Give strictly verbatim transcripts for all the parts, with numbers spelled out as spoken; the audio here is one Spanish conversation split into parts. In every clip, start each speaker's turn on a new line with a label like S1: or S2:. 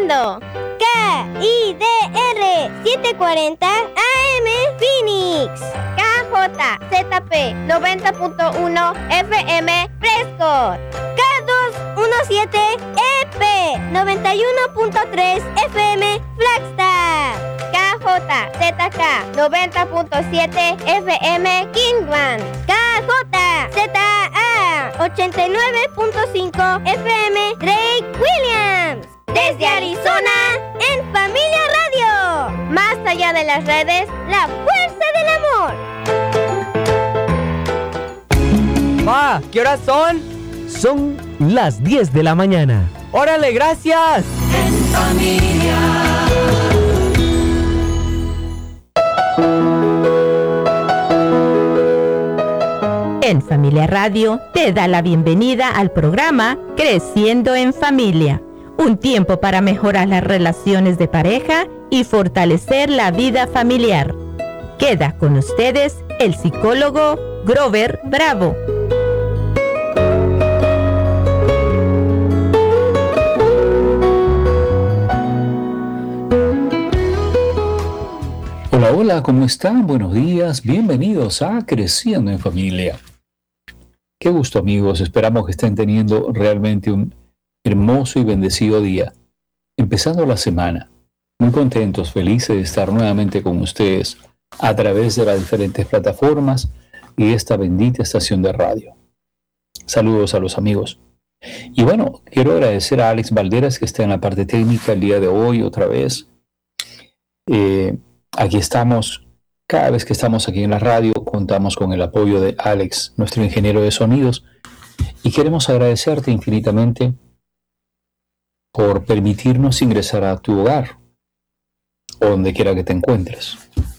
S1: escuchando K I D R setecientos cuarenta A M Phoenix, K J Z P noventa punto uno F M Prescott, K doscientos diecisiete E P noventa y uno punto tres F M Flagstaff, K J Z K noventa punto siete F M Kingman, K J Z A ochenta y nueve punto cinco F M Drake Williams. Desde Arizona, en Familia Radio. Más allá de las redes, la fuerza del amor.
S2: Pa, ¿qué horas son?
S3: Son las diez de la mañana.
S2: ¡Órale, gracias!
S4: En familia.
S5: En Familia Radio te da la bienvenida al programa Creciendo en Familia. Un tiempo para mejorar las relaciones de pareja y fortalecer la vida familiar. Queda con ustedes el psicólogo Grover Bravo.
S6: Hola, hola, ¿cómo están? Buenos días, bienvenidos a Creciendo en Familia. Qué gusto, amigos, esperamos que estén teniendo realmente un hermoso y bendecido día. Empezando la semana, muy contentos, felices de estar nuevamente con ustedes a través de las diferentes plataformas y esta bendita estación de radio. Saludos a los amigos. Y bueno, quiero agradecer a Alex Valderas, que está en la parte técnica el día de hoy otra vez. Eh, aquí estamos, cada vez que estamos aquí en la radio, contamos con el apoyo de Alex, nuestro ingeniero de sonidos, y queremos agradecerte infinitamente por permitirnos ingresar a tu hogar o donde quiera que te encuentres.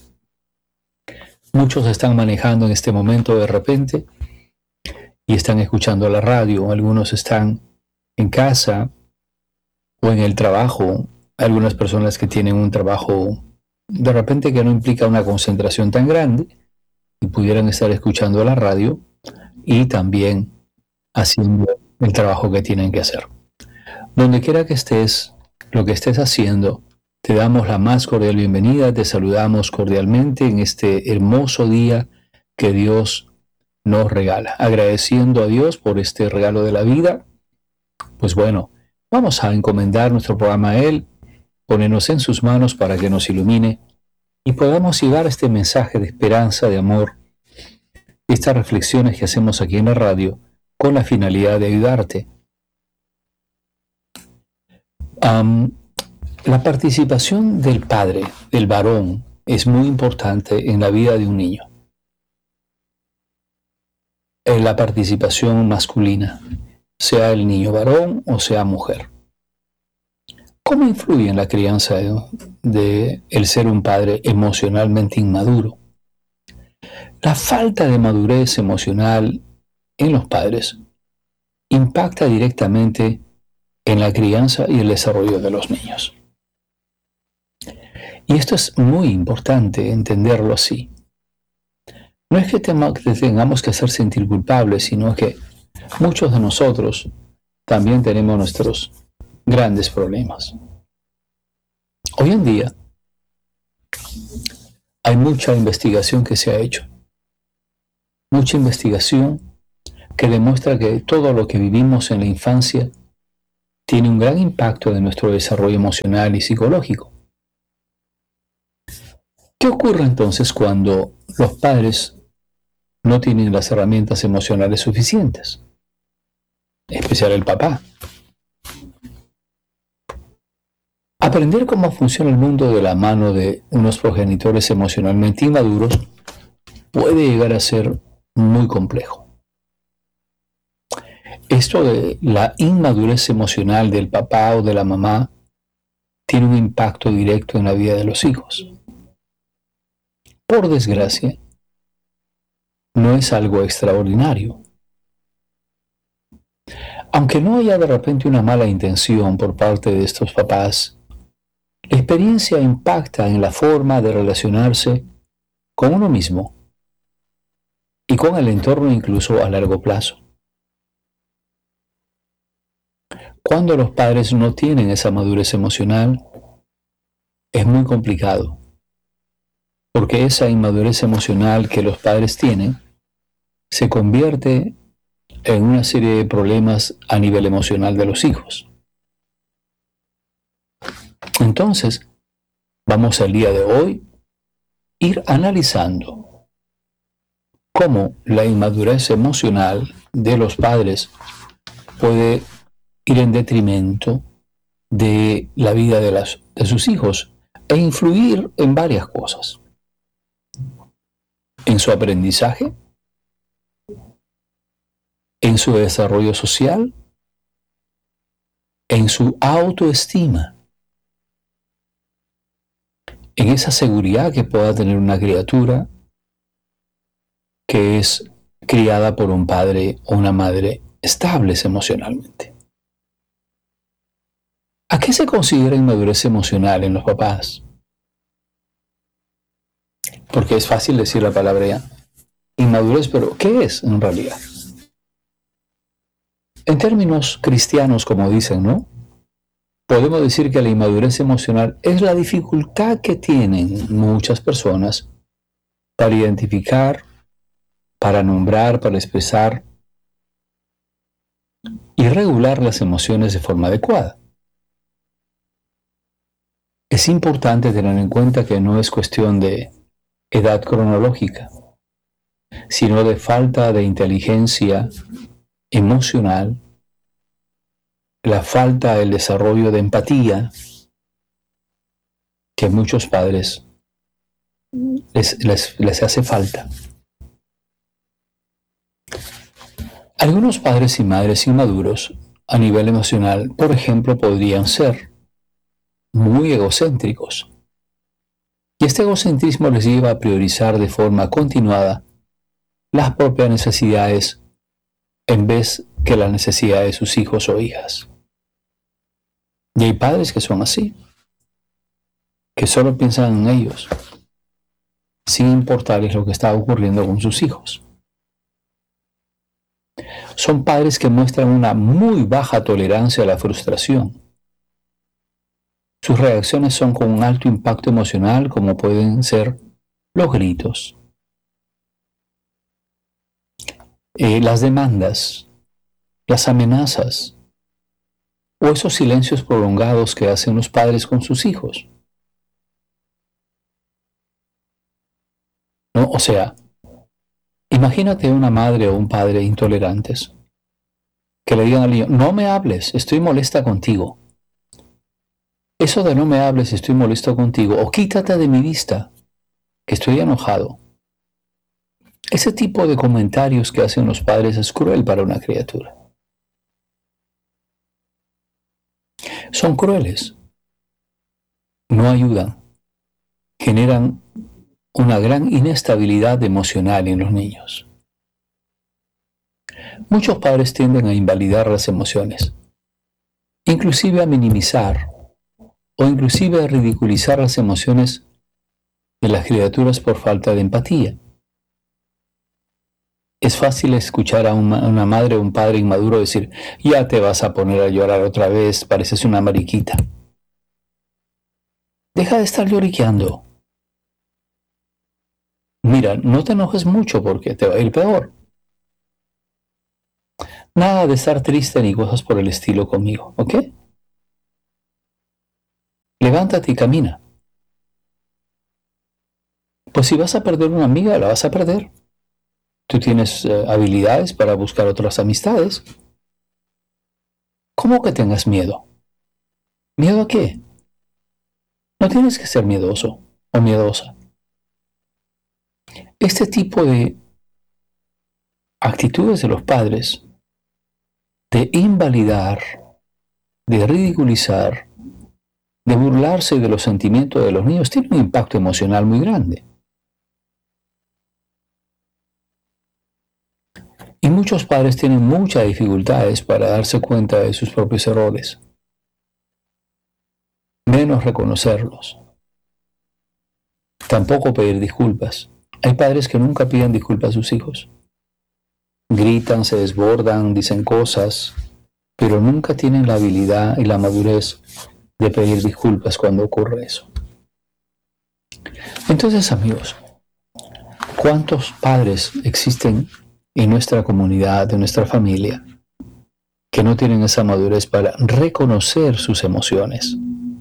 S6: Muchos están manejando en este momento de repente y están escuchando la radio. Algunos están en casa o en el trabajo. Algunas personas que tienen un trabajo de repente que no implica una concentración tan grande y pudieran estar escuchando la radio y también haciendo el trabajo que tienen que hacer. Donde quiera que estés, lo que estés haciendo, te damos la más cordial bienvenida, te saludamos cordialmente en este hermoso día que Dios nos regala. Agradeciendo a Dios por este regalo de la vida, pues bueno, vamos a encomendar nuestro programa a Él, ponernos en sus manos para que nos ilumine y podamos llevar este mensaje de esperanza, de amor, estas reflexiones que hacemos aquí en la radio con la finalidad de ayudarte. Um, la participación del padre, del varón, es muy importante en la vida de un niño. En la participación masculina, sea el niño varón o sea mujer. ¿Cómo influye en la crianza de, de el ser un padre emocionalmente inmaduro? La falta de madurez emocional en los padres impacta directamente en la crianza y el desarrollo de los niños. Y esto es muy importante entenderlo así. No es que tengamos que hacer sentir culpables, sino que muchos de nosotros también tenemos nuestros grandes problemas. Hoy en día hay mucha investigación que se ha hecho. Mucha investigación que demuestra que todo lo que vivimos en la infancia tiene un gran impacto en nuestro desarrollo emocional y psicológico. ¿Qué ocurre entonces cuando los padres no tienen las herramientas emocionales suficientes? En especial el papá. Aprender cómo funciona el mundo de la mano de unos progenitores emocionalmente inmaduros puede llegar a ser muy complejo. Esto de la inmadurez emocional del papá o de la mamá tiene un impacto directo en la vida de los hijos. Por desgracia, no es algo extraordinario. Aunque no haya de repente una mala intención por parte de estos papás, la experiencia impacta en la forma de relacionarse con uno mismo y con el entorno incluso a largo plazo. Cuando los padres no tienen esa madurez emocional, es muy complicado, porque esa inmadurez emocional que los padres tienen se convierte en una serie de problemas a nivel emocional de los hijos. Entonces, vamos al día de hoy ir analizando cómo la inmadurez emocional de los padres puede ir en detrimento de la vida de, las, de sus hijos e influir en varias cosas. En su aprendizaje, en su desarrollo social, en su autoestima, en esa seguridad que pueda tener una criatura que es criada por un padre o una madre estables emocionalmente. ¿A qué se considera inmadurez emocional en los papás? Porque es fácil decir la palabra ya, inmadurez, pero ¿qué es en realidad? En términos cristianos, como dicen, ¿no? Podemos decir que la inmadurez emocional es la dificultad que tienen muchas personas para identificar, para nombrar, para expresar y regular las emociones de forma adecuada. Es importante tener en cuenta que no es cuestión de edad cronológica, sino de falta de inteligencia emocional, la falta del desarrollo de empatía que muchos padres les, les, les hace falta. Algunos padres y madres inmaduros a nivel emocional, por ejemplo, podrían ser muy egocéntricos. Y este egocentrismo les lleva a priorizar de forma continuada las propias necesidades en vez que las necesidades de sus hijos o hijas. Y hay padres que son así, que solo piensan en ellos, sin importarles lo que está ocurriendo con sus hijos. Son padres que muestran una muy baja tolerancia a la frustración. Sus reacciones son con un alto impacto emocional, como pueden ser los gritos, eh, las demandas, las amenazas o esos silencios prolongados que hacen los padres con sus hijos. ¿No? O sea, imagínate una madre o un padre intolerantes que le digan al niño, no me hables, estoy molesta contigo. Eso de no me hables, estoy molesto contigo, o quítate de mi vista, que estoy enojado. Ese tipo de comentarios que hacen los padres es cruel para una criatura. Son crueles, no ayudan, generan una gran inestabilidad emocional en los niños. Muchos padres tienden a invalidar las emociones, inclusive a minimizar o inclusive a ridiculizar las emociones de las criaturas por falta de empatía. Es fácil escuchar a una, una madre o un padre inmaduro decir, ya te vas a poner a llorar otra vez, pareces una mariquita. Deja de estar lloriqueando. Mira, no te enojes mucho porque te va a ir peor. Nada de estar triste ni cosas por el estilo conmigo, ¿ok? Levántate y camina. Pues si vas a perder una amiga, la vas a perder. Tú tienes uh, habilidades para buscar otras amistades. ¿Cómo que tengas miedo? ¿Miedo a qué? No tienes que ser miedoso o miedosa. Este tipo de actitudes de los padres, de invalidar, de ridiculizar, de burlarse de los sentimientos de los niños, tiene un impacto emocional muy grande. Y muchos padres tienen muchas dificultades para darse cuenta de sus propios errores, menos reconocerlos. Tampoco pedir disculpas. Hay padres que nunca piden disculpas a sus hijos. Gritan, se desbordan, dicen cosas, pero nunca tienen la habilidad y la madurez de pedir disculpas cuando ocurre eso. Entonces, amigos, ¿cuántos padres existen en nuestra comunidad, en nuestra familia, que no tienen esa madurez para reconocer sus emociones?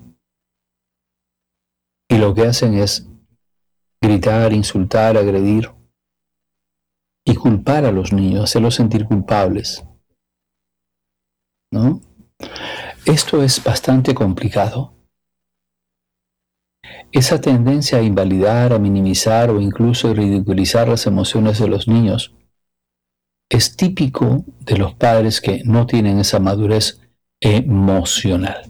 S6: Y lo que hacen es gritar, insultar, agredir y culpar a los niños, hacerlos sentir culpables, ¿no? Esto es bastante complicado. Esa tendencia a invalidar, a minimizar o incluso ridiculizar las emociones de los niños es típico de los padres que no tienen esa madurez emocional.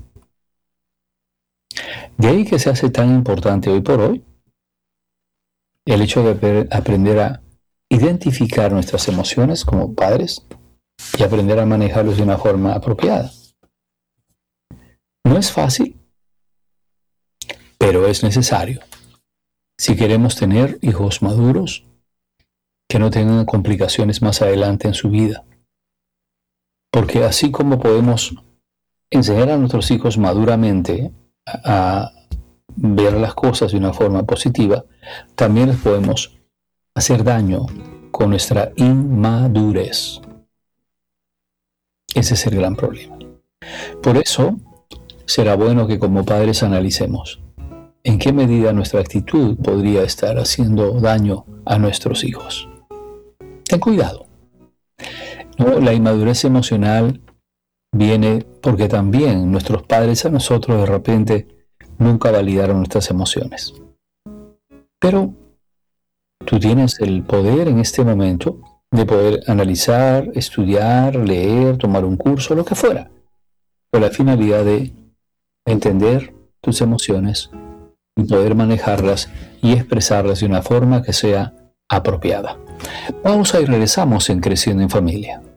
S6: De ahí que se hace tan importante hoy por hoy el hecho de aprender a identificar nuestras emociones como padres y aprender a manejarlos de una forma apropiada. No es fácil, pero es necesario si queremos tener hijos maduros que no tengan complicaciones más adelante en su vida. Porque así como podemos enseñar a nuestros hijos maduramente a, a ver las cosas de una forma positiva, también les podemos hacer daño con nuestra inmadurez. Ese es el gran problema. Por eso, será bueno que como padres analicemos en qué medida nuestra actitud podría estar haciendo daño a nuestros hijos. Ten cuidado. No, la inmadurez emocional viene porque también nuestros padres a nosotros de repente nunca validaron nuestras emociones. Pero tú tienes el poder en este momento de poder analizar, estudiar, leer, tomar un curso, lo que fuera, con la finalidad de entender tus emociones y poder manejarlas y expresarlas de una forma que sea apropiada. Pausa y regresamos en Creciendo en Familia.